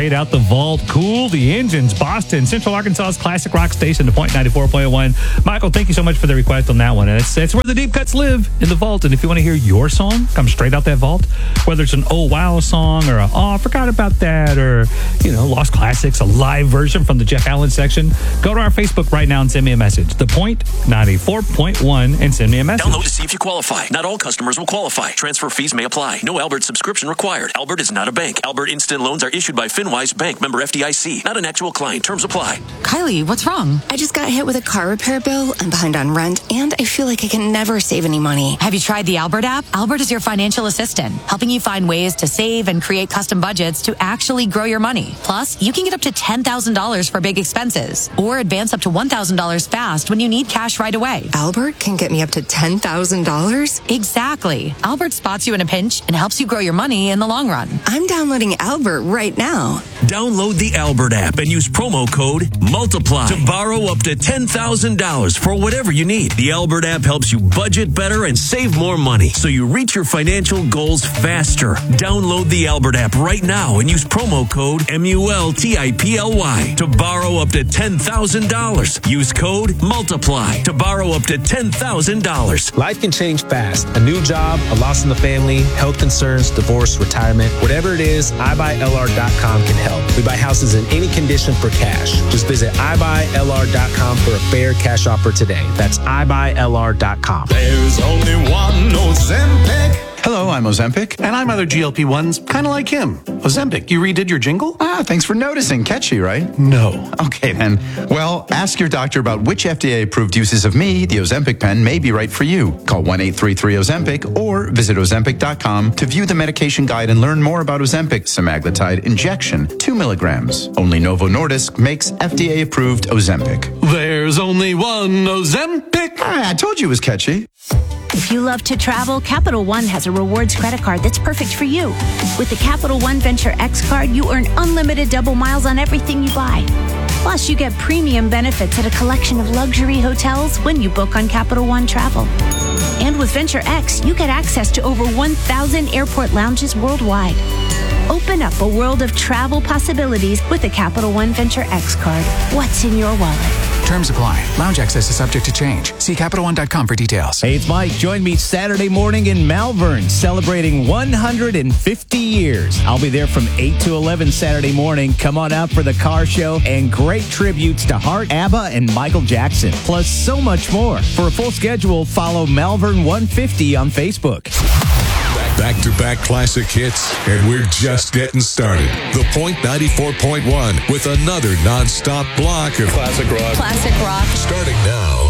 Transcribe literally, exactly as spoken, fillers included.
straight out the vault. Cool the engines. Boston, Central Arkansas's classic rock station, The Point ninety-four point one. Michael, thank you so much for the request on that one. And it's, it's where the deep cuts live, in the vault. And if you want to hear your song come straight out that vault, whether it's an oh wow song or a oh I forgot about that, or you know Lost Classics, a live version from the Jeff Allen section, go to our Facebook right now and send me a message. The Point ninety-four point one and send me a message. Download to see if you qualify. Not all customers will qualify. Transfer fees may apply. No Albert subscription required. Albert is not a bank. Albert Instant Loans are issued by FinWise Bank, member F D I C. Not an actual client. Terms apply. Kylie, what's wrong? I just got hit with a car repair bill. I'm behind on rent, and I feel like I can never save any money. Have you tried the Albert app? Albert is your financial assistant, helping you find ways to save and create custom budgets to actually grow your money. Plus, you can get up to ten thousand dollars for big expenses, or advance up to one thousand dollars fast when you need cash right away. Albert can get me up to ten thousand dollars? Exactly. Albert spots you in a pinch and helps you grow your money in the long run. I'm downloading Albert right now. Download the Albert app and use promo code MULTIPLY to borrow up to ten thousand dollars for whatever you need. The Albert app helps you budget better and save more money so you reach your financial goals faster. Download the Albert app right now and use promo code M U L T I P L Y to borrow up to ten thousand dollars. Use code MULTIPLY to borrow up to ten thousand dollars. Life can change fast. A new job, a loss in the family, health concerns, divorce, retirement. Whatever it is, I buy L R dot com can help. We buy houses in any condition for cash. Just visit I buy L R dot com for a fair cash offer today. That's I buy L R dot com. There's only one Ozempic. Hello, I'm Ozempic. And I'm other G L P ones, kind of like him. Ozempic, you redid your jingle? Ah, thanks for noticing. Catchy, right? No. Okay, then. Well, ask your doctor about which F D A-approved uses of me, the Ozempic pen, may be right for you. Call one eight three three Ozempic or visit Ozempic dot com to view the medication guide and learn more about Ozempic semaglutide injection, two milligrams. Only Novo Nordisk makes F D A-approved Ozempic. There's only one Ozempic. Ah, I told you it was catchy. If you love to travel, Capital One has a rewards credit card that's perfect for you. With the Capital One Venture X card, you earn unlimited double miles on everything you buy. Plus, you get premium benefits at a collection of luxury hotels when you book on Capital One Travel. And with Venture X, you get access to over one thousand airport lounges worldwide. Open up a world of travel possibilities with the Capital One Venture X card. What's in your wallet? Terms apply. Lounge access is subject to change. See Capital One dot com for details. Hey, it's Mike. Join me Saturday morning in Malvern, celebrating one hundred fifty years. I'll be there from eight to eleven Saturday morning. Come on out for the car show and great tributes to Hart, ABBA, and Michael Jackson. Plus so much more. For a full schedule, follow Malvern one fifty on Facebook. Back-to-back classic hits, and we're just getting started. The Point ninety-four point one with another non-stop block of classic rock. Classic rock. Starting now.